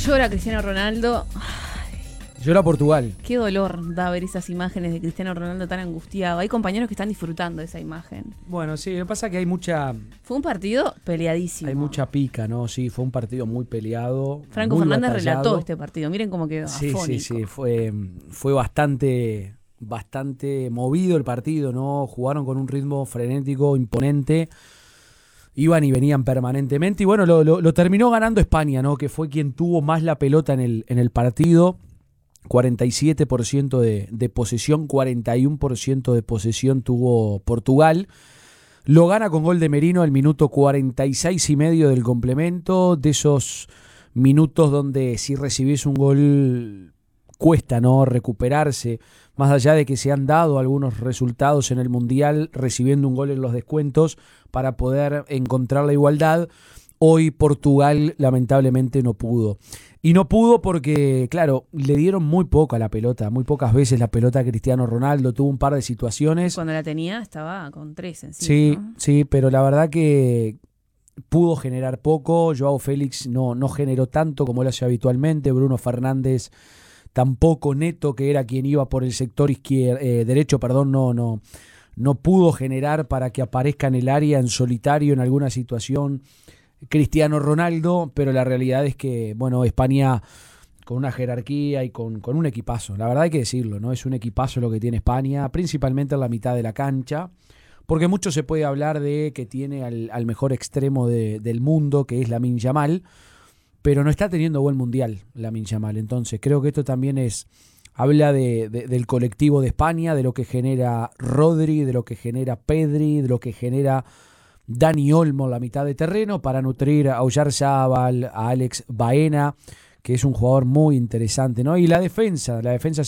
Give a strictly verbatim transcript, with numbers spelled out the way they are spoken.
llora Cristiano Ronaldo. Llora Portugal. Qué dolor da ver esas imágenes de Cristiano Ronaldo tan angustiado. Hay compañeros que están disfrutando de esa imagen. Bueno, sí, lo que pasa es que hay mucha... Fue un partido peleadísimo. Hay mucha pica, ¿no? Sí, fue un partido muy peleado. Franco muy Fernández batallado. relató este partido. Miren cómo quedó. Sí, afónico. sí, sí. Fue, fue bastante, bastante movido el partido, ¿no? Jugaron con un ritmo frenético, imponente. Iban y venían permanentemente. Y bueno, lo, lo, lo terminó ganando España, ¿no? Que fue quien tuvo más la pelota en el, en el partido. cuarenta y siete por ciento de, de posesión, cuarenta y uno por ciento de posesión tuvo Portugal. Lo gana con gol de Merino al minuto cuarenta y seis y medio del complemento. De esos minutos donde si recibís un gol cuesta, ¿no? Recuperarse. Más allá de que se han dado algunos resultados en el Mundial recibiendo un gol en los descuentos para poder encontrar la igualdad. Hoy Portugal lamentablemente no pudo. Y no pudo porque, claro, le dieron muy poco a la pelota, muy pocas veces la pelota a Cristiano Ronaldo. Tuvo un par de situaciones. Cuando la tenía estaba con tres encima. Sí, ¿no? sí, pero la verdad que pudo generar poco. Joao Félix no, no generó tanto como lo hace habitualmente. Bruno Fernández tampoco. Neto, que era quien iba por el sector izquierdo, eh, derecho, perdón, no, no, no pudo generar para que aparezca en el área en solitario en alguna situación Cristiano Ronaldo, pero la realidad es que, bueno, España con una jerarquía y con, con un equipazo, la verdad hay que decirlo, ¿no? Es un equipazo lo que tiene España, principalmente en la mitad de la cancha, porque mucho se puede hablar de que tiene al, al mejor extremo de, del mundo, que es Lamine Yamal, pero no está teniendo buen mundial Lamine Yamal, entonces creo que esto también es, habla de, de, del colectivo de España, de lo que genera Rodri, de lo que genera Pedri, de lo que genera Dani Olmo en la mitad de terreno para nutrir a Oyarzabal, a Alex Baena, que es un jugador muy interesante, ¿no? Y la defensa, la defensa